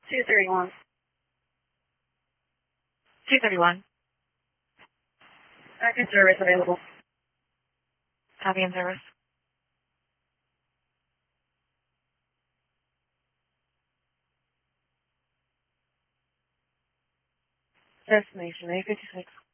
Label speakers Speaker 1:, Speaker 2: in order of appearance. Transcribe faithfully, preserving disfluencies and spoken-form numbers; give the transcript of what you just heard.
Speaker 1: two thirty-one.
Speaker 2: two thirty-one.
Speaker 1: Active service available.
Speaker 2: Copy in service.
Speaker 1: Destination eight fifty-six.